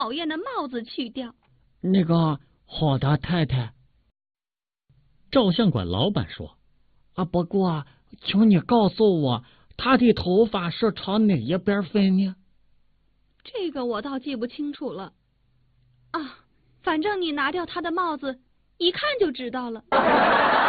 讨厌的帽子去掉。 那个好的太太， 照相馆老板说：“ 不过，请你告诉我，他的头发是朝哪一边分呢？” 这个我倒记不清楚了。反正你拿掉他的帽子，一看就知道了。